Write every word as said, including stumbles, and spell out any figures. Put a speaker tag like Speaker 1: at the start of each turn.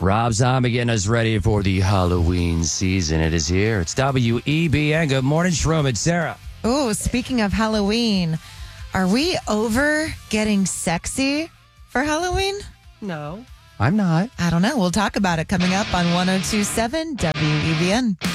Speaker 1: Rob Zombie getting us ready for the Halloween season. It is here. It's W E B N. Good morning, Shroom. It's Sarah.
Speaker 2: Oh, speaking of Halloween, are we over getting sexy for Halloween?
Speaker 3: No.
Speaker 1: I'm not.
Speaker 2: I don't know. We'll talk about it coming up on one oh two point seven W E B N.